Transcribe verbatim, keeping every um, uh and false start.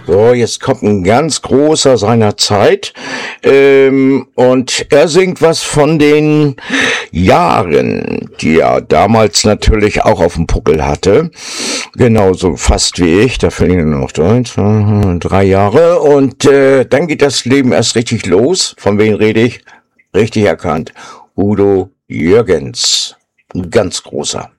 So, jetzt kommt ein ganz großer seiner Zeit ähm, und er singt was von den Jahren, die er damals natürlich auch auf dem Puckel hatte. Genauso fast wie ich, da fehlen nur noch drei, zwei, drei Jahre und äh, dann geht das Leben erst richtig los. Von wem rede ich? Richtig erkannt. Udo Jürgens. Ein ganz großer.